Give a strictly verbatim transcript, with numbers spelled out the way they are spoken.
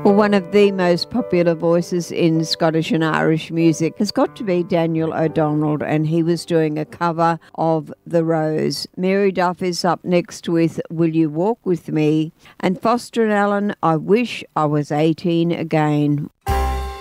Well, one of the most popular voices in Scottish and Irish music has got to be Daniel O'Donnell, and he was doing a cover of The Rose. Mary Duff is up next with Will You Walk With Me, and Foster and Allen, I Wish I Was eighteen Again.